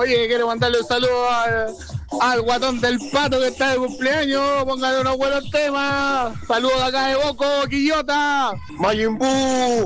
Oye, quiero mandarle un saludo al guatón del pato que está de cumpleaños. Póngale unos buenos temas. Saludos de acá de Boco, Quillota. Mayimbu.